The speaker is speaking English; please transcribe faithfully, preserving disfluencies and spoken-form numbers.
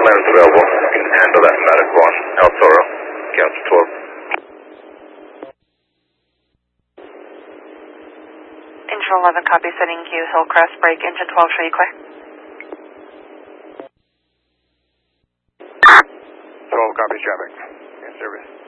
lanes available. You can handle that medic one. El Toro. Cancel twelve. Engine eleven, copy, setting Q, Hillcrest, break, engine twelve, show you clear. twelve, copy traffic. In service.